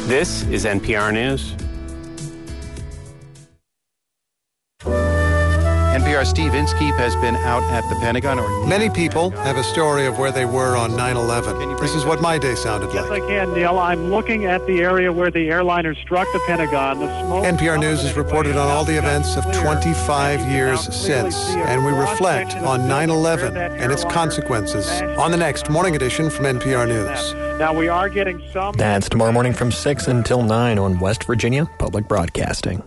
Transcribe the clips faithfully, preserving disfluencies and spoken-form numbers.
This is N P R News. N P R's Steve Inskeep has been out at the Pentagon. Or Many people have a story of where they were on nine eleven. This is what my day sounded yes, like. Yes, I can, Neil. I'm looking at the area where the airliner struck the Pentagon. The smoke N P R News has reported on all the events of twenty-five years since, and we reflect on nine eleven and its consequences on the next Morning Edition from N P R News. Now, we are getting some... That's tomorrow morning from six until nine on West Virginia Public Broadcasting.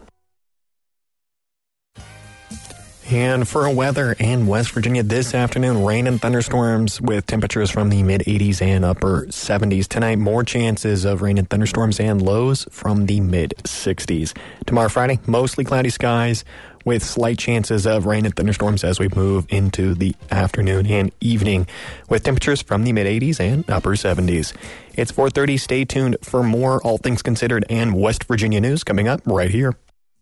And for weather in West Virginia this afternoon, rain and thunderstorms with temperatures from the mid-eighties and upper seventies. Tonight, more chances of rain and thunderstorms and lows from the mid-sixties. Tomorrow, Friday, mostly cloudy skies with slight chances of rain and thunderstorms as we move into the afternoon and evening with temperatures from the mid-eighties and upper seventies. It's four thirty. Stay tuned for more All Things Considered and West Virginia news coming up right here.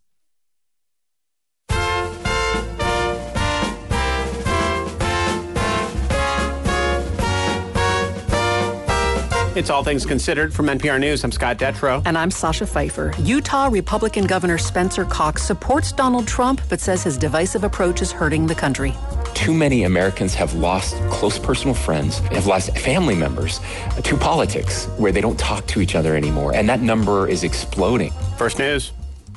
It's All Things Considered from N P R News. I'm Scott Detrow. And I'm Sasha Pfeiffer. Utah Republican Governor Spencer Cox supports Donald Trump, but says his divisive approach is hurting the country. Too many Americans have lost close personal friends, have lost family members to politics, where they don't talk to each other anymore. And that number is exploding. First News.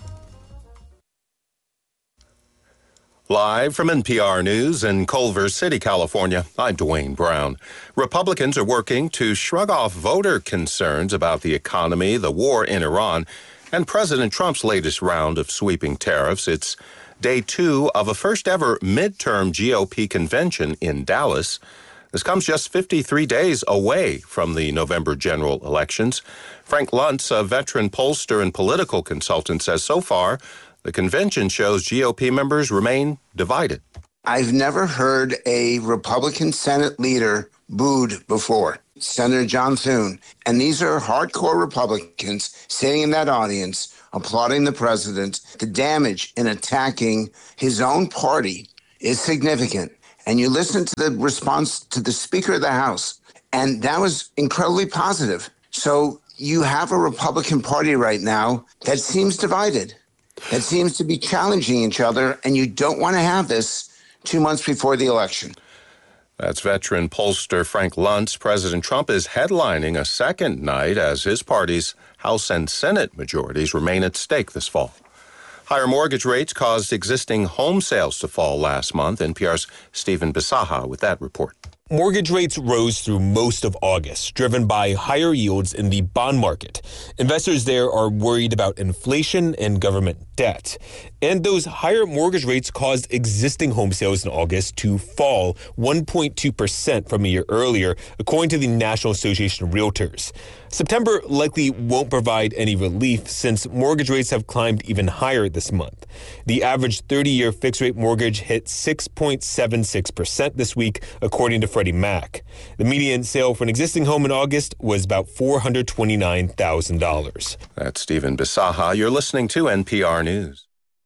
Live from N P R News in Culver City, California, I'm Dwayne Brown. Republicans are working to shrug off voter concerns about the economy, the war in Iran, and President Trump's latest round of sweeping tariffs. It's day two of a first-ever midterm G O P convention in Dallas. This comes just fifty-three days away from the November general elections. Frank Luntz, a veteran pollster and political consultant, says so far the convention shows G O P members remain divided. I've never heard a Republican Senate leader booed before, Senator John Thune. And these are hardcore Republicans sitting in that audience, applauding the president. The damage in attacking his own party is significant. And you listen to the response to the Speaker of the House, and that was incredibly positive. So you have a Republican Party right now that seems divided, that seems to be challenging each other, and you don't want to have this two months before the election. That's veteran pollster Frank Luntz. President Trump is headlining a second night as his party's House and Senate majorities remain at stake this fall. Higher mortgage rates caused existing home sales to fall last month. N P R's Stephen Bisaha with that report. Mortgage rates rose through most of August, driven by higher yields in the bond market. Investors there are worried about inflation and government debt. And those higher mortgage rates caused existing home sales in August to fall one point two percent from a year earlier, according to the National Association of Realtors. September likely won't provide any relief since mortgage rates have climbed even higher this month. The average thirty-year fixed-rate mortgage hit six point seven six percent this week, according to Freddie Mac. The median sale for an existing home in August was about four hundred twenty-nine thousand dollars. That's Stephen Bisaha. You're listening to N P R News.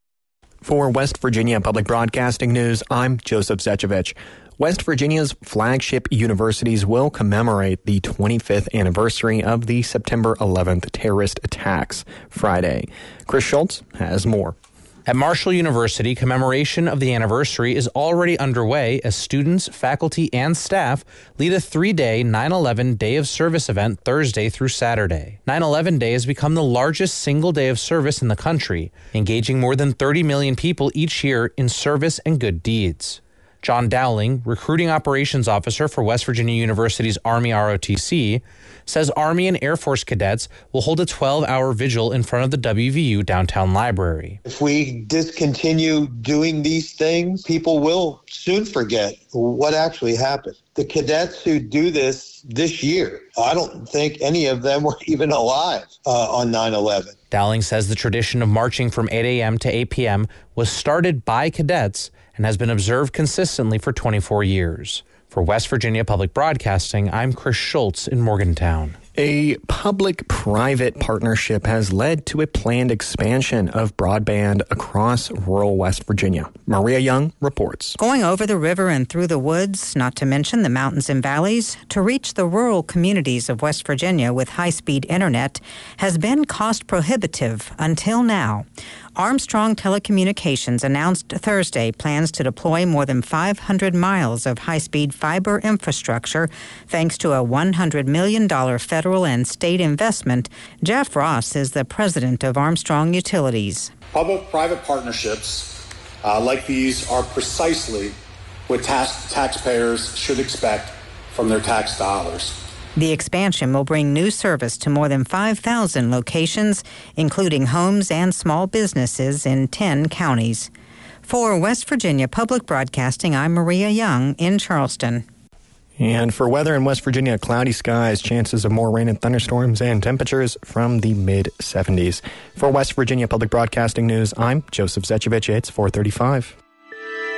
For West Virginia Public Broadcasting News, I'm Joseph Zechevich. West Virginia's flagship universities will commemorate the twenty-fifth anniversary of the September eleventh terrorist attacks Friday. Chris Schultz has more. At Marshall University, commemoration of the anniversary is already underway as students, faculty, and staff lead a three-day nine eleven Day of Service event Thursday through Saturday. nine eleven Day has become the largest single day of service in the country, engaging more than thirty million people each year in service and good deeds. John Dowling, Recruiting Operations Officer for West Virginia University's Army R O T C, says Army and Air Force cadets will hold a twelve-hour vigil in front of the W V U downtown library. If we discontinue doing these things, people will soon forget what actually happened. The cadets who do this this year, I don't think any of them were even alive uh, on nine eleven. Dowling says the tradition of marching from eight a.m. to eight p.m. was started by cadets and has been observed consistently for twenty-four years. For West Virginia Public Broadcasting, I'm Chris Schultz in Morgantown. A public-private partnership has led to a planned expansion of broadband across rural West Virginia. Maria Young reports. Going over the river and through the woods, not to mention the mountains and valleys, to reach the rural communities of West Virginia with high-speed internet has been cost-prohibitive until now. Armstrong Telecommunications announced Thursday plans to deploy more than five hundred miles of high-speed fiber infrastructure thanks to a one hundred million dollars federal and state investment. Jeff Ross is the president of Armstrong Utilities. Public-private partnerships uh, like these are precisely what tax- taxpayers should expect from their tax dollars. The expansion will bring new service to more than five thousand locations, including homes and small businesses in ten counties. For West Virginia Public Broadcasting, I'm Maria Young in Charleston. And for weather in West Virginia, cloudy skies, chances of more rain and thunderstorms, and temperatures from the mid seventies. For West Virginia Public Broadcasting News, I'm Joseph Zechevich. It's four thirty-five.